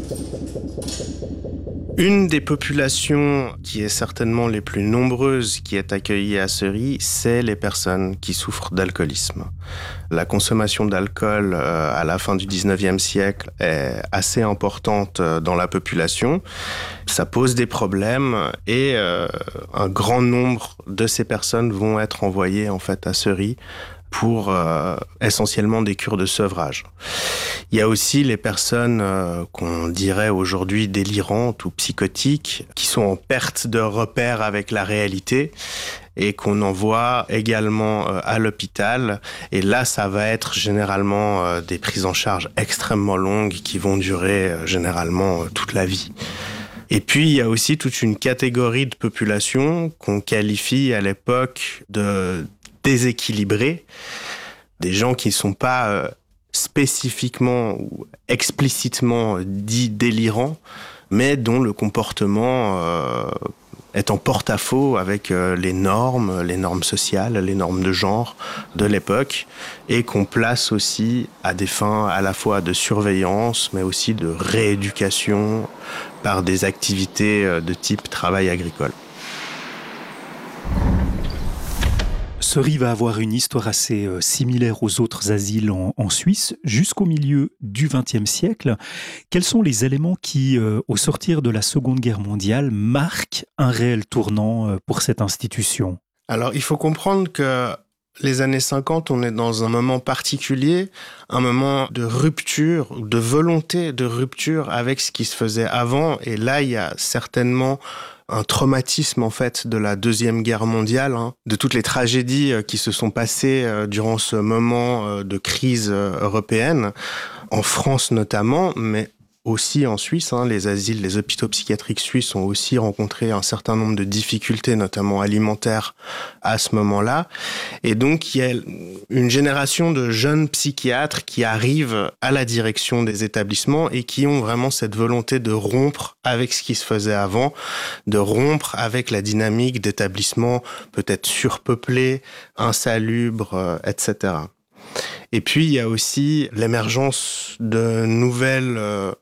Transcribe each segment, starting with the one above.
Une des populations qui est certainement les plus nombreuses qui est accueillie à Seury, c'est les personnes qui souffrent d'alcoolisme. La consommation d'alcool à la fin du 19e siècle est assez importante dans la population. Ça pose des problèmes et un grand nombre de ces personnes vont être envoyées en fait à Seury pour essentiellement des cures de sevrage. Il y a aussi les personnes qu'on dirait aujourd'hui délirantes ou psychotiques, qui sont en perte de repère avec la réalité et qu'on envoie également à l'hôpital. Et là, ça va être généralement des prises en charge extrêmement longues qui vont durer généralement toute la vie. Et puis, il y a aussi toute une catégorie de population qu'on qualifie à l'époque de déséquilibrés, des gens qui ne sont pas spécifiquement ou explicitement dits délirants, mais dont le comportement est en porte-à-faux avec les normes sociales, les normes de genre de l'époque, et qu'on place aussi à des fins à la fois de surveillance, mais aussi de rééducation par des activités de type travail agricole. Seury va avoir une histoire assez similaire aux autres asiles en Suisse jusqu'au milieu du XXe siècle. Quels sont les éléments qui, au sortir de la Seconde Guerre mondiale, marquent un réel tournant pour cette institution ? Alors, il faut comprendre que les années 50, on est dans un moment particulier, un moment de rupture, de volonté de rupture avec ce qui se faisait avant. Et là, il y a certainement un traumatisme en fait de la Deuxième Guerre mondiale, de toutes les tragédies qui se sont passées durant ce moment de crise européenne, en France notamment, mais aussi en Suisse. Les asiles, les hôpitaux psychiatriques suisses ont aussi rencontré un certain nombre de difficultés, notamment alimentaires, à ce moment-là. Et donc, il y a une génération de jeunes psychiatres qui arrivent à la direction des établissements et qui ont vraiment cette volonté de rompre avec ce qui se faisait avant, de rompre avec la dynamique d'établissements peut-être surpeuplés, insalubres, etc. Et puis, il y a aussi l'émergence de nouvelles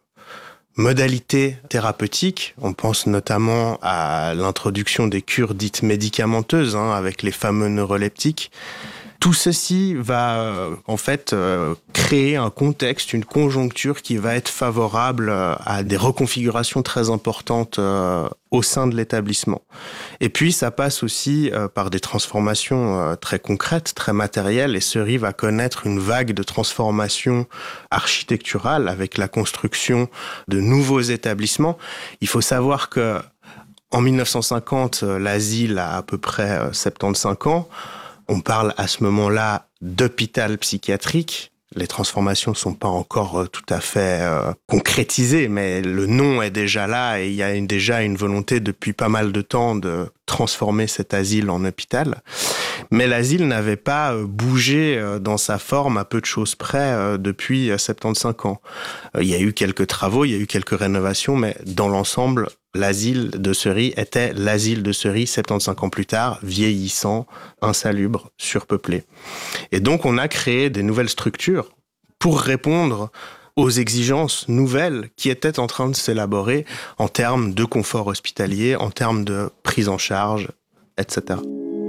modalités thérapeutiques. On pense notamment à l'introduction des cures dites médicamenteuses, avec les fameux neuroleptiques. Tout ceci va en fait créer un contexte, une conjoncture qui va être favorable à des reconfigurations très importantes au sein de l'établissement. Et puis ça passe aussi par des transformations très concrètes, très matérielles, et Seury va connaître une vague de transformations architecturales avec la construction de nouveaux établissements. Il faut savoir que en 1950, l'asile a à peu près 75 ans. On parle à ce moment-là d'hôpital psychiatrique. Les transformations ne sont pas encore tout à fait concrétisées, mais le nom est déjà là et il y a déjà une volonté depuis pas mal de temps de transformer cet asile en hôpital. Mais l'asile n'avait pas bougé dans sa forme à peu de choses près depuis 75 ans. Il y a eu quelques travaux, il y a eu quelques rénovations, mais dans l'ensemble, l'asile de Seury était l'asile de Seury 75 ans plus tard, vieillissant, insalubre, surpeuplé. Et donc on a créé des nouvelles structures pour répondre aux exigences nouvelles qui étaient en train de s'élaborer en termes de confort hospitalier, en termes de prise en charge, etc.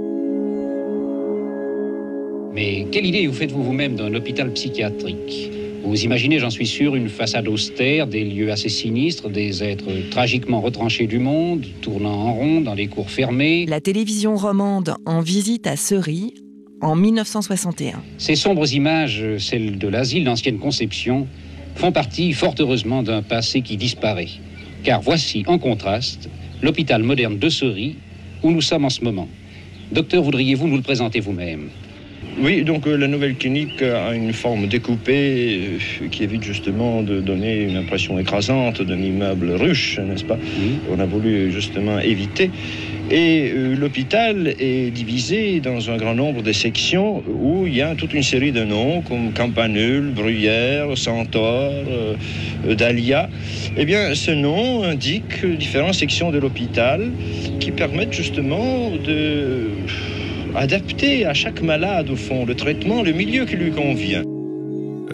Mais quelle idée vous faites-vous vous-même d'un hôpital psychiatrique ? Vous imaginez, j'en suis sûr, une façade austère, des lieux assez sinistres, des êtres tragiquement retranchés du monde, tournant en rond dans des cours fermés. La télévision romande en visite à Seury en 1961. Ces sombres images, celles de l'asile d'ancienne conception, font partie, fort heureusement, d'un passé qui disparaît. Car voici, en contraste, l'hôpital moderne de Seury, où nous sommes en ce moment. Docteur, voudriez-vous nous le présenter vous-même ? Oui, donc la nouvelle clinique a une forme découpée qui évite justement de donner une impression écrasante d'un immeuble ruche, n'est-ce pas ? Oui. On a voulu justement éviter. Et l'hôpital est divisé dans un grand nombre de sections où il y a toute une série de noms comme Campanule, Bruyère, Centaure, Dahlia. Eh bien, ce nom indique différentes sections de l'hôpital qui permettent justement de adapter à chaque malade, au fond, le traitement, le milieu qui lui convient.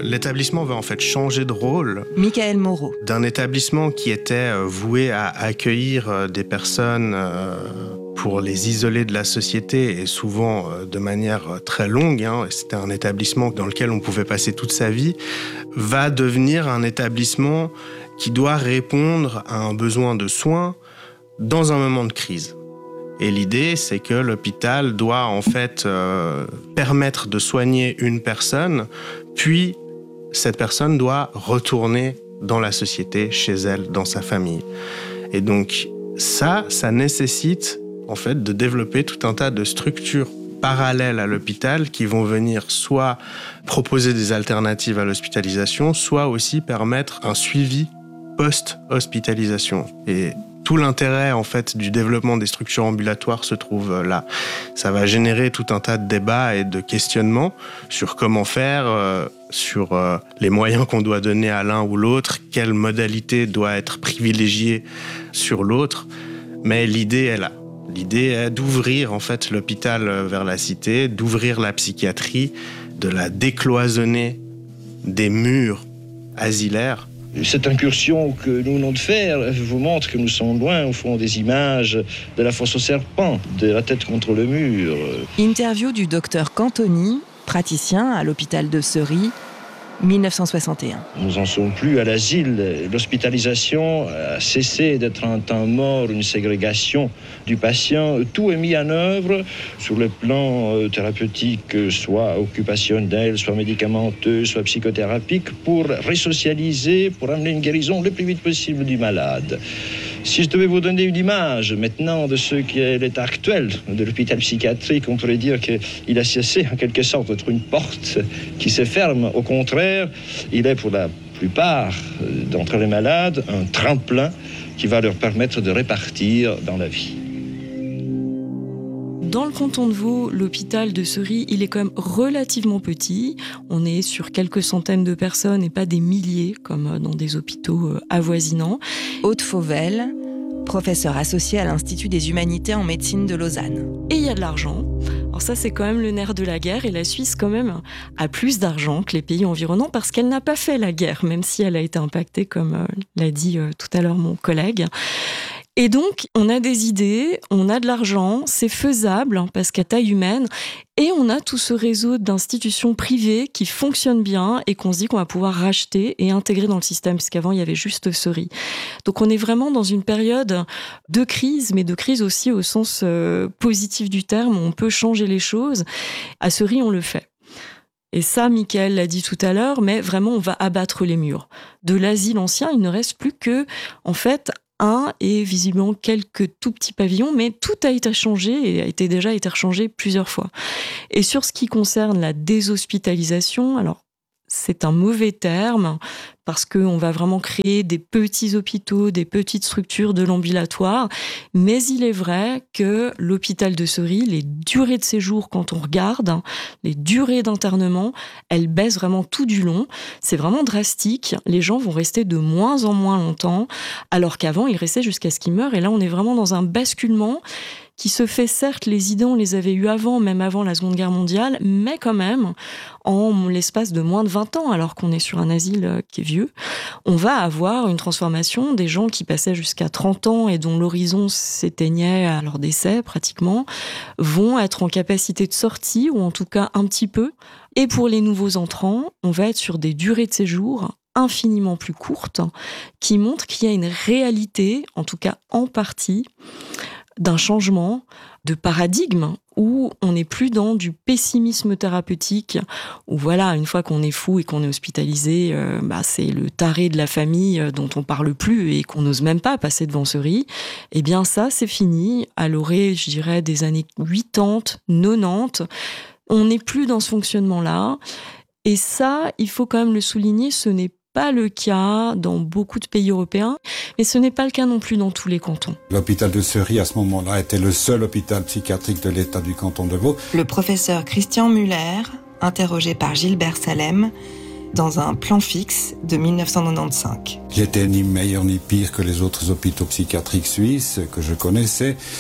l'établissement va en fait changer de rôle. Michael Moreau. D'un établissement qui était voué à accueillir des personnes pour les isoler de la société et souvent de manière très longue, c'était un établissement dans lequel on pouvait passer toute sa vie, va devenir un établissement qui doit répondre à un besoin de soins dans un moment de crise. Et l'idée, c'est que l'hôpital doit en fait permettre de soigner une personne, puis cette personne doit retourner dans la société, chez elle, dans sa famille. Et donc ça nécessite en fait de développer tout un tas de structures parallèles à l'hôpital qui vont venir soit proposer des alternatives à l'hospitalisation, soit aussi permettre un suivi post-hospitalisation. Et tout l'intérêt en fait du développement des structures ambulatoires se trouve là. Ça va générer tout un tas de débats et de questionnements sur comment faire, sur les moyens qu'on doit donner à l'un ou l'autre, quelle modalité doit être privilégiée sur l'autre. Mais l'idée est là. L'idée est d'ouvrir en fait l'hôpital vers la cité, d'ouvrir la psychiatrie, de la décloisonner des murs asilaires. Cette incursion que nous venons de faire vous montre que nous sommes loin, au fond, des images de la fosse au serpent, de la tête contre le mur. Interview du docteur Cantoni, praticien à l'hôpital de Seury, 1961. Nous n'en sommes plus à l'asile. L'hospitalisation a cessé d'être un temps mort, une ségrégation du patient. Tout est mis en œuvre sur le plan thérapeutique, soit occupationnel, soit médicamenteux, soit psychothérapique, pour resocialiser, pour amener une guérison le plus vite possible du malade. Si je devais vous donner une image maintenant de ce qui est l'état actuel de l'hôpital psychiatrique, on pourrait dire qu'il a cessé en quelque sorte d'être une porte qui se ferme. Au contraire, il est pour la plupart d'entre les malades un tremplin qui va leur permettre de répartir dans la vie. Dans le canton de Vaud, l'hôpital de Seury, il est quand même relativement petit. On est sur quelques centaines de personnes et pas des milliers, comme dans des hôpitaux avoisinants. Aude Fauvel, professeur associé à l'Institut des Humanités en médecine de Lausanne. Et il y a de l'argent. Alors ça, c'est quand même le nerf de la guerre. Et la Suisse, quand même, a plus d'argent que les pays environnants parce qu'elle n'a pas fait la guerre, même si elle a été impactée, comme l'a dit tout à l'heure mon collègue. Et donc, on a des idées, on a de l'argent, c'est faisable parce qu'à taille humaine, et on a tout ce réseau d'institutions privées qui fonctionnent bien et qu'on se dit qu'on va pouvoir racheter et intégrer dans le système, parce qu'avant, il y avait juste Seury. Donc, on est vraiment dans une période de crise, mais de crise aussi au sens positif du terme, où on peut changer les choses. À Seury, on le fait. Et ça, Michael l'a dit tout à l'heure, mais vraiment, on va abattre les murs. De l'asile ancien, il ne reste plus que, en fait, un et visiblement quelques tout petits pavillons, mais tout a été changé et a déjà été rechangé plusieurs fois. Et sur ce qui concerne la déshospitalisation, alors c'est un mauvais terme parce qu'on va vraiment créer des petits hôpitaux, des petites structures de l'ambulatoire, mais il est vrai que l'hôpital de Seury, les durées de séjour, quand on regarde, les durées d'internement, elles baissent vraiment tout du long. C'est vraiment drastique. Les gens vont rester de moins en moins longtemps, alors qu'avant, ils restaient jusqu'à ce qu'ils meurent. Et là, on est vraiment dans un basculement qui se fait, certes, les idées, on les avait eues avant, même avant la Seconde Guerre mondiale, mais quand même, en l'espace de moins de 20 ans, alors qu'on est sur un asile qui est vieux, on va avoir une transformation des gens qui passaient jusqu'à 30 ans et dont l'horizon s'éteignait à leur décès, pratiquement, vont être en capacité de sortie, ou en tout cas un petit peu. Et pour les nouveaux entrants, on va être sur des durées de séjour infiniment plus courtes, qui montrent qu'il y a une réalité, en tout cas en partie, d'un changement de paradigme où on n'est plus dans du pessimisme thérapeutique, où voilà, une fois qu'on est fou et qu'on est hospitalisé, c'est le taré de la famille dont on parle plus et qu'on n'ose même pas passer devant Seury. Eh bien ça, c'est fini. À l'orée, je dirais, des années 80, 90, on n'est plus dans ce fonctionnement-là. Et ça, il faut quand même le souligner, ce n'est pas le cas dans beaucoup de pays européens, mais ce n'est pas le cas non plus dans tous les cantons. L'hôpital de Seury, à ce moment-là, était le seul hôpital psychiatrique de l'État du canton de Vaud. Le professeur Christian Muller, interrogé par Gilbert Salem, dans un plan fixe de 1995. Qui était ni meilleur ni pire que les autres hôpitaux psychiatriques suisses que je connaissais,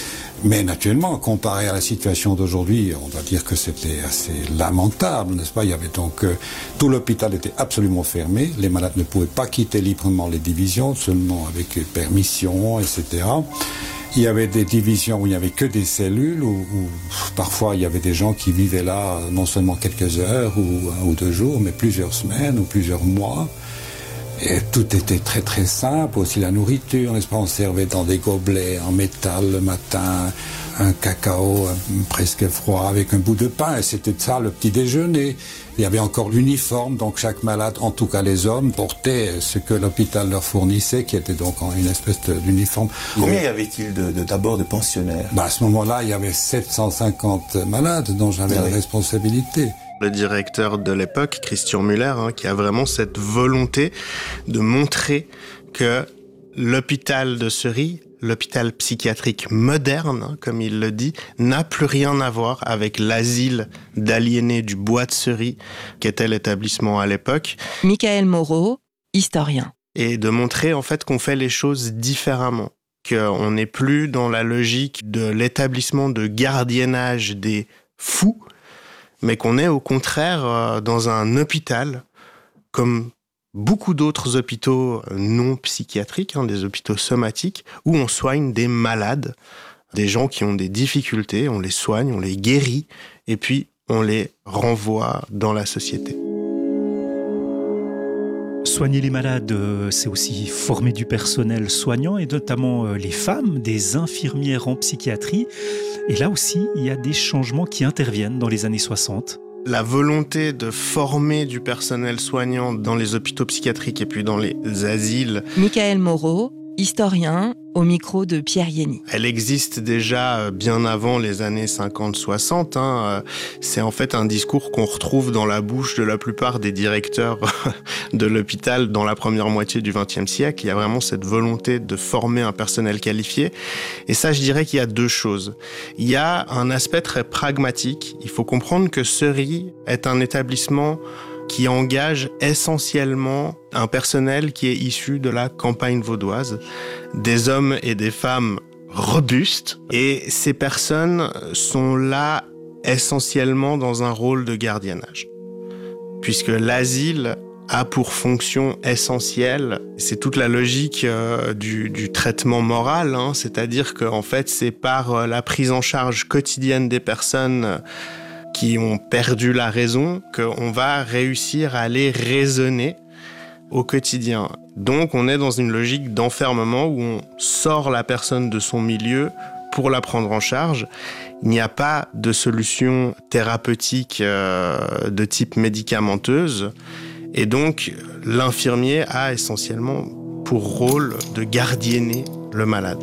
Mais naturellement, comparé à la situation d'aujourd'hui, on doit dire que c'était assez lamentable, n'est-ce pas? Il y avait donc tout l'hôpital était absolument fermé, les malades ne pouvaient pas quitter librement les divisions, seulement avec permission, etc. Il y avait des divisions où il n'y avait que des cellules, où parfois il y avait des gens qui vivaient là non seulement quelques heures ou 1 ou 2 jours, mais plusieurs semaines ou plusieurs mois. Et tout était très très simple, aussi la nourriture, n'est-ce pas? On servait dans des gobelets en métal le matin, un cacao presque froid avec un bout de pain, et c'était ça le petit déjeuner. Il y avait encore l'uniforme, donc chaque malade, en tout cas les hommes, portait ce que l'hôpital leur fournissait, qui était donc une espèce d'uniforme. Combien y avait-il d'abord de pensionnaires? À ce moment-là, il y avait 750 malades dont j'avais la responsabilité. Le directeur de l'époque, Christian Müller, qui a vraiment cette volonté de montrer que l'hôpital de Seury, l'hôpital psychiatrique moderne, comme il le dit, n'a plus rien à voir avec l'asile d'aliénés du Bois de Seury, qui était l'établissement à l'époque. Michael Moreau, historien. Et de montrer en fait qu'on fait les choses différemment, qu'on n'est plus dans la logique de l'établissement de gardiennage des fous, mais qu'on est au contraire dans un hôpital, comme beaucoup d'autres hôpitaux non psychiatriques, des hôpitaux somatiques, où on soigne des malades, des gens qui ont des difficultés, on les soigne, on les guérit, et puis on les renvoie dans la société. Soigner les malades, c'est aussi former du personnel soignant, et notamment les femmes, des infirmières en psychiatrie. Et là aussi, il y a des changements qui interviennent dans les années 60. La volonté de former du personnel soignant dans les hôpitaux psychiatriques et puis dans les asiles. Michael Moreau, historien, au micro de Pierre Yenny. Elle existe déjà bien avant les années 50-60. C'est en fait un discours qu'on retrouve dans la bouche de la plupart des directeurs de l'hôpital dans la première moitié du XXe siècle. Il y a vraiment cette volonté de former un personnel qualifié. Et ça, je dirais qu'il y a 2 choses. Il y a un aspect très pragmatique. Il faut comprendre que Seury est un établissement qui engage essentiellement un personnel qui est issu de la campagne vaudoise, des hommes et des femmes robustes. Et ces personnes sont là essentiellement dans un rôle de gardiennage. Puisque l'asile a pour fonction essentielle, c'est toute la logique du traitement moral, c'est-à-dire qu'en fait, c'est par la prise en charge quotidienne des personnes qui ont perdu la raison, qu'on va réussir à les raisonner au quotidien. Donc on est dans une logique d'enfermement où on sort la personne de son milieu pour la prendre en charge. Il n'y a pas de solution thérapeutique de type médicamenteuse. Et donc l'infirmier a essentiellement pour rôle de gardienner le malade.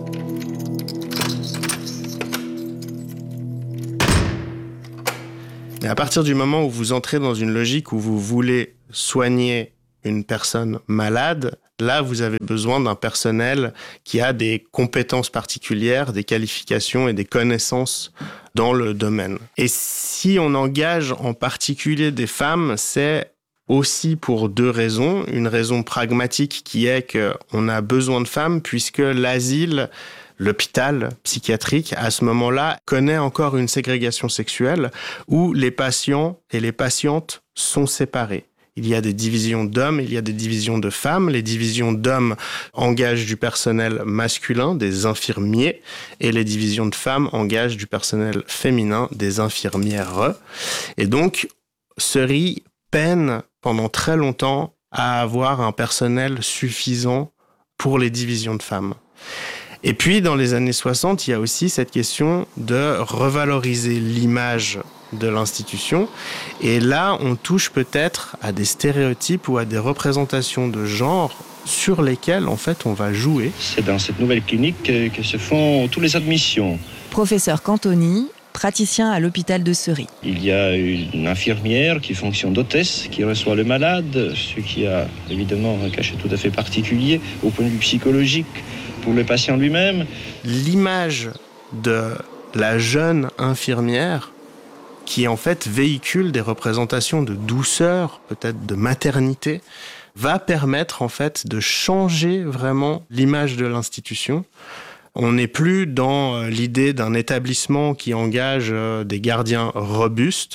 Et à partir du moment où vous entrez dans une logique où vous voulez soigner une personne malade, là, vous avez besoin d'un personnel qui a des compétences particulières, des qualifications et des connaissances dans le domaine. Et si on engage en particulier des femmes, c'est aussi pour 2 raisons. Une raison pragmatique qui est qu'on a besoin de femmes puisque l'asile, l'hôpital psychiatrique, à ce moment-là, connaît encore une ségrégation sexuelle où les patients et les patientes sont séparés. Il y a des divisions d'hommes, il y a des divisions de femmes. Les divisions d'hommes engagent du personnel masculin, des infirmiers, et les divisions de femmes engagent du personnel féminin, des infirmières. Et donc, Seury peine pendant très longtemps à avoir un personnel suffisant pour les divisions de femmes. Et puis, dans les années 60, il y a aussi cette question de revaloriser l'image de l'institution. Et là, on touche peut-être à des stéréotypes ou à des représentations de genre sur lesquelles, en fait, on va jouer. C'est dans cette nouvelle clinique que se font toutes les admissions. Professeur Cantoni, praticien à l'hôpital de Seury. Il y a une infirmière qui fonctionne d'hôtesse, qui reçoit le malade, ce qui a évidemment un cachet tout à fait particulier au point de vue psychologique pour le patient lui-même. L'image de la jeune infirmière qui en fait véhicule des représentations de douceur, peut-être de maternité, va permettre en fait de changer vraiment l'image de l'institution On n'est plus dans l'idée d'un établissement qui engage des gardiens robustes,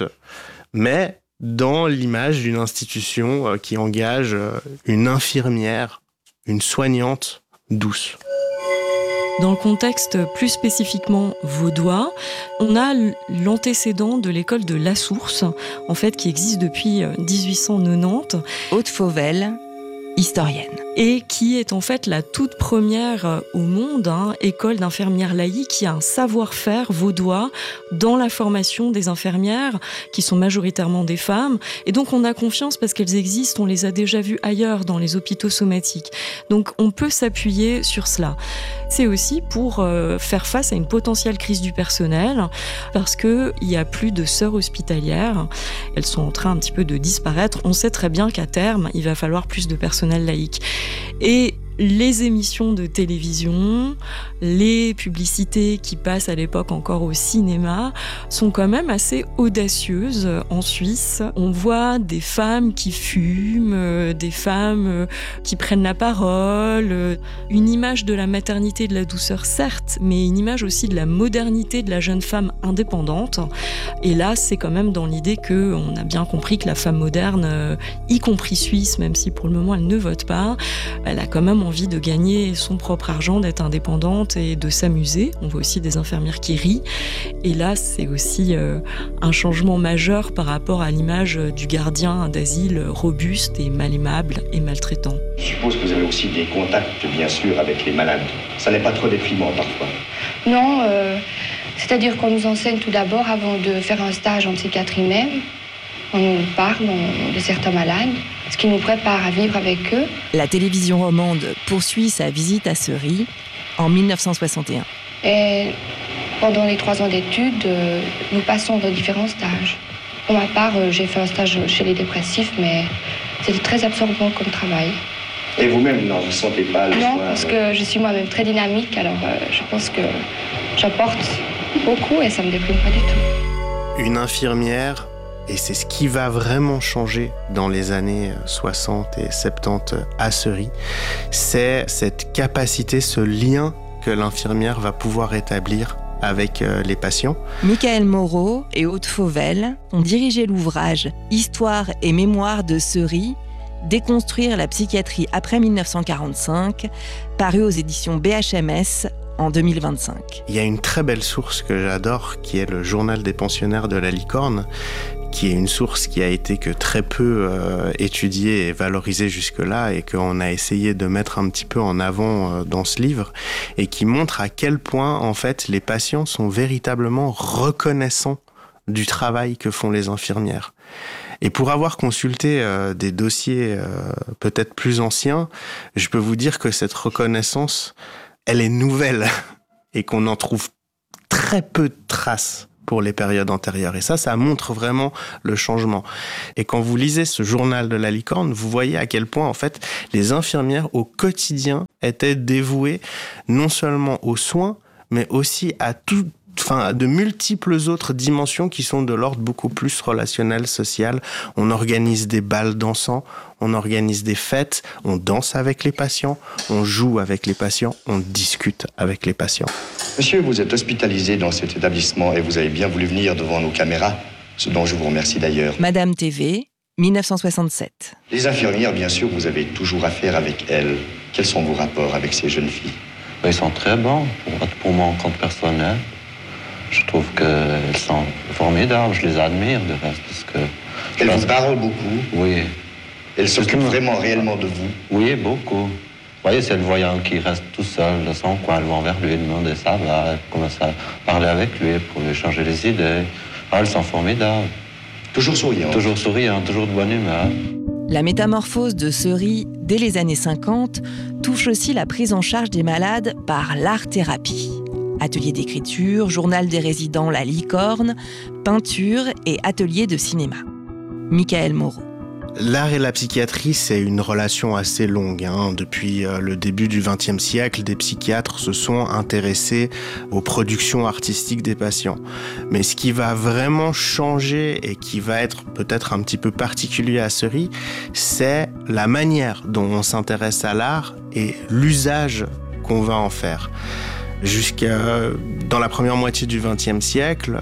mais dans l'image d'une institution qui engage une infirmière, une soignante douce. Dans le contexte plus spécifiquement vaudois, on a l'antécédent de l'école de La Source, en fait, qui existe depuis 1890. Aude Fauvel, historienne. Et qui est en fait la toute première au monde, école d'infirmières laïques qui a un savoir-faire vaudois dans la formation des infirmières, qui sont majoritairement des femmes. Et donc on a confiance parce qu'elles existent, on les a déjà vues ailleurs dans les hôpitaux somatiques. Donc on peut s'appuyer sur cela. C'est aussi pour faire face à une potentielle crise du personnel, parce qu'il n'y a plus de sœurs hospitalières. Elles sont en train un petit peu de disparaître. On sait très bien qu'à terme, il va falloir plus de personnel laïque. Et les émissions de télévision, les publicités qui passent à l'époque encore au cinéma sont quand même assez audacieuses en Suisse. On voit des femmes qui fument, des femmes qui prennent la parole, une image de la maternité et de la douceur certes, mais une image aussi de la modernité de la jeune femme indépendante. Et là, c'est quand même dans l'idée qu'on a bien compris que la femme moderne, y compris suisse, même si pour le moment elle ne vote pas, elle a quand même envie de gagner son propre argent, d'être indépendante et de s'amuser. On voit aussi des infirmières qui rient. Et là, c'est aussi un changement majeur par rapport à l'image du gardien d'asile robuste et mal aimable et maltraitant. Je suppose que vous avez aussi des contacts, bien sûr, avec les malades. Ça n'est pas trop déprimant parfois? Non, c'est-à-dire qu'on nous enseigne tout d'abord, avant de faire un stage en psychiatrie même, on nous parle de certains malades, ce qui nous prépare à vivre avec eux. La télévision romande poursuit sa visite à Seury en 1961. Et pendant les 3 ans d'études, nous passons dans différents stages. Pour ma part, j'ai fait un stage chez les dépressifs, mais c'était très absorbant comme travail. Et vous-même, non, vous ne sentez pas le soin? Non, parce que je suis moi-même très dynamique, alors je pense que j'apporte beaucoup et ça ne me déprime pas du tout. Une infirmière, et c'est ce qui va vraiment changer dans les années 60 et 70 à Seury, c'est cette capacité, ce lien que l'infirmière va pouvoir établir avec les patients. Michael Moreau et Aude Fauvel ont dirigé l'ouvrage « Histoire et mémoire de Seury, déconstruire la psychiatrie après 1945 », paru aux éditions BHMS en 2025. Il y a une très belle source que j'adore, qui est le Journal des pensionnaires de la Licorne, qui est une source qui a été que très peu étudiée et valorisée jusque-là et qu'on a essayé de mettre un petit peu en avant dans ce livre et qui montre à quel point, en fait, les patients sont véritablement reconnaissants du travail que font les infirmières. Et pour avoir consulté des dossiers peut-être plus anciens, je peux vous dire que cette reconnaissance, elle est nouvelle et qu'on en trouve très peu de traces pour les périodes antérieures. Et ça montre vraiment le changement. Et quand vous lisez ce journal de la Licorne, vous voyez à quel point, en fait, les infirmières au quotidien étaient dévouées non seulement aux soins, mais aussi à de multiples autres dimensions qui sont de l'ordre beaucoup plus relationnel, social. On organise des bals dansants, on organise des fêtes, on danse avec les patients, on joue avec les patients, on discute avec les patients. Monsieur, vous êtes hospitalisé dans cet établissement et vous avez bien voulu venir devant nos caméras, ce dont je vous remercie d'ailleurs. Madame TV, 1967. Les infirmières, bien sûr, vous avez toujours affaire avec elles. Quels sont vos rapports avec ces jeunes filles? Ils sont très bons pour mon compte personnel. Je trouve qu'elles sont formidables, je les admire de reste. Parce que elles vous parlent beaucoup? Oui. Elles s'occupent vraiment réellement de vous? Oui, beaucoup. Vous voyez, c'est le voyant qui reste tout seul dans son coin, elle va vers lui, demander ça va, elle commence à parler avec lui pour lui changer les idées. Elles sont formidables. Toujours souriantes? Toujours souriantes, toujours de bonne humeur. La métamorphose de Seury dès les années 50 touche aussi la prise en charge des malades par l'art-thérapie. Atelier d'écriture, journal des résidents La Licorne, peinture et atelier de cinéma. Michael Moreau. L'art et la psychiatrie, c'est une relation assez longue. Depuis le début du XXe siècle, des psychiatres se sont intéressés aux productions artistiques des patients. Mais ce qui va vraiment changer et qui va être peut-être un petit peu particulier à Seury, c'est la manière dont on s'intéresse à l'art et l'usage qu'on va en faire. Dans la première moitié du XXe siècle,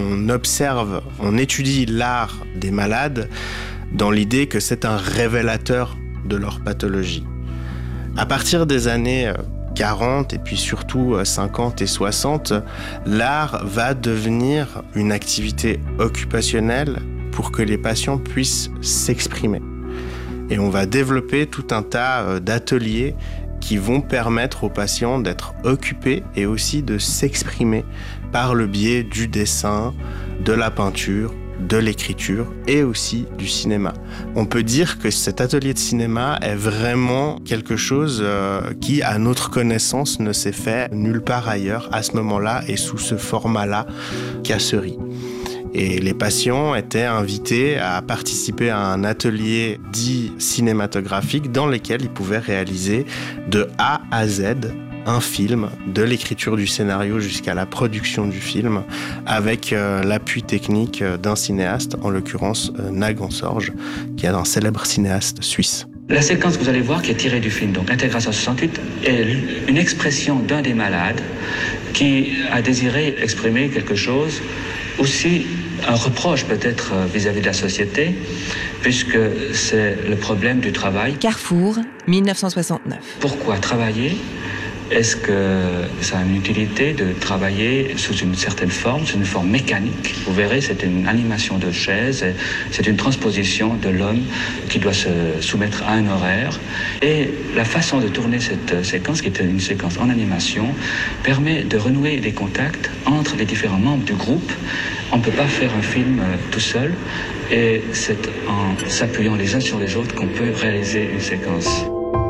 on étudie l'art des malades dans l'idée que c'est un révélateur de leur pathologie. À partir des années 40 et puis surtout 50 et 60, l'art va devenir une activité occupationnelle pour que les patients puissent s'exprimer. Et on va développer tout un tas d'ateliers qui vont permettre aux patients d'être occupés et aussi de s'exprimer par le biais du dessin, de la peinture, de l'écriture et aussi du cinéma. On peut dire que cet atelier de cinéma est vraiment quelque chose qui, à notre connaissance, ne s'est fait nulle part ailleurs à ce moment-là et sous ce format-là qu'à Seury. Et les patients étaient invités à participer à un atelier dit cinématographique dans lequel ils pouvaient réaliser de A à Z un film, de l'écriture du scénario jusqu'à la production du film, avec l'appui technique d'un cinéaste, en l'occurrence Naguant Sorge, qui est un célèbre cinéaste suisse. La séquence que vous allez voir, qui est tirée du film, donc Intégration 68, est une expression d'un des malades qui a désiré exprimer quelque chose, aussi un reproche peut-être vis-à-vis de la société, puisque c'est le problème du travail. Carrefour, 1969. Pourquoi travailler ? Est-ce que ça a une utilité de travailler sous une certaine forme, sous une forme mécanique ? Vous verrez, c'est une animation de chaise, c'est une transposition de l'homme qui doit se soumettre à un horaire. Et la façon de tourner cette séquence, qui est une séquence en animation, permet de renouer les contacts entre les différents membres du groupe. On ne peut pas faire un film tout seul, et c'est en s'appuyant les uns sur les autres qu'on peut réaliser une séquence.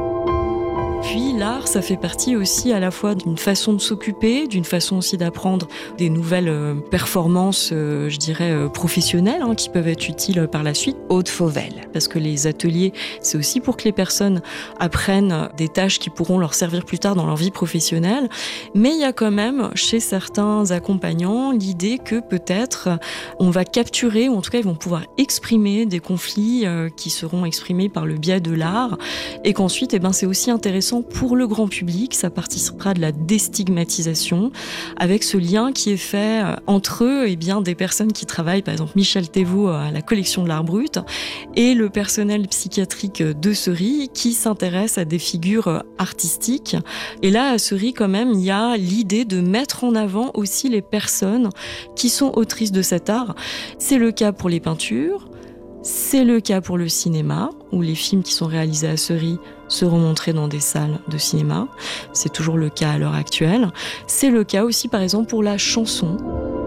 Puis l'art, ça fait partie aussi à la fois d'une façon de s'occuper, d'une façon aussi d'apprendre des nouvelles performances, je dirais, professionnelles, qui peuvent être utiles par la suite. Aude Fauvel. Parce que les ateliers, c'est aussi pour que les personnes apprennent des tâches qui pourront leur servir plus tard dans leur vie professionnelle. Mais il y a quand même, chez certains accompagnants, l'idée que peut-être on va capturer, ou en tout cas ils vont pouvoir exprimer des conflits qui seront exprimés par le biais de l'art, et qu'ensuite, c'est aussi intéressant pour le grand public, ça participera de la déstigmatisation, avec ce lien qui est fait entre eux et des personnes qui travaillent, par exemple Michel Thévaux à la collection de l'art brut, et le personnel psychiatrique de Seury qui s'intéresse à des figures artistiques. Et là, à Seury, quand même, il y a l'idée de mettre en avant aussi les personnes qui sont autrices de cet art. C'est le cas pour les peintures, c'est le cas pour le cinéma, où les films qui sont réalisés à Seury seront montrés dans des salles de cinéma. C'est toujours le cas à l'heure actuelle. C'est le cas aussi, par exemple, pour la chanson.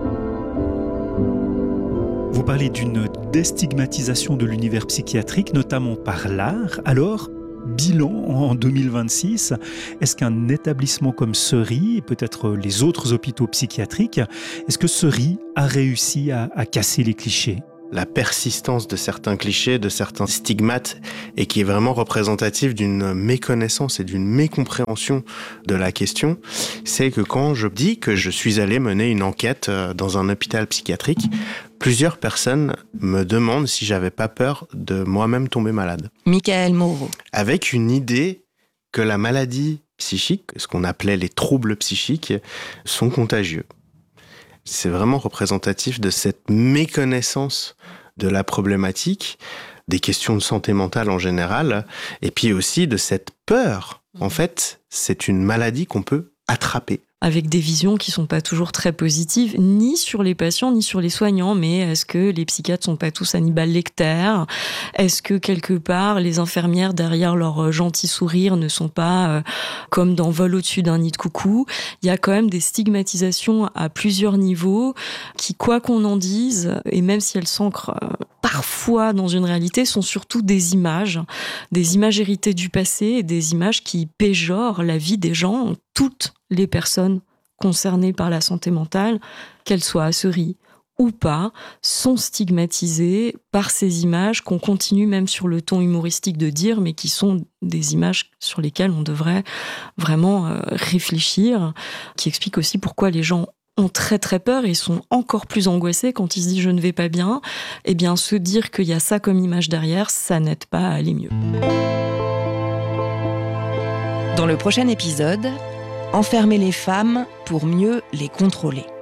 Vous parlez d'une déstigmatisation de l'univers psychiatrique, notamment par l'art. Alors, bilan en 2026, est-ce qu'un établissement comme Seury, et peut-être les autres hôpitaux psychiatriques, est-ce que Seury a réussi à casser les clichés ? La persistance de certains clichés, de certains stigmates, et qui est vraiment représentative d'une méconnaissance et d'une mécompréhension de la question, c'est que quand je dis que je suis allé mener une enquête dans un hôpital psychiatrique, plusieurs personnes me demandent si j'avais pas peur de moi-même tomber malade. Michael Moreau. Avec une idée que la maladie psychique, ce qu'on appelait les troubles psychiques, sont contagieux. C'est vraiment représentatif de cette méconnaissance de la problématique, des questions de santé mentale en général, et puis aussi de cette peur. En fait, c'est une maladie qu'on peut attraper. Avec des visions qui sont pas toujours très positives, ni sur les patients, ni sur les soignants. Mais est-ce que les psychiatres sont pas tous Hannibal Lecter ? Est-ce que quelque part, les infirmières, derrière leur gentil sourire, ne sont pas comme dans Vol au-dessus d'un nid de coucou ? Il y a quand même des stigmatisations à plusieurs niveaux qui, quoi qu'on en dise, et même si elles s'ancrent parfois dans une réalité, sont surtout des images héritées du passé, et des images qui péjorent la vie des gens, toutes les personnes concernées par la santé mentale, qu'elles soient à Seury ou pas, sont stigmatisées par ces images qu'on continue même sur le ton humoristique de dire, mais qui sont des images sur lesquelles on devrait vraiment réfléchir, qui expliquent aussi pourquoi les gens ont très très peur et sont encore plus angoissés quand ils se disent « je ne vais pas bien ». Eh bien, se dire qu'il y a ça comme image derrière, ça n'aide pas à aller mieux. Dans le prochain épisode, enfermer les femmes pour mieux les contrôler.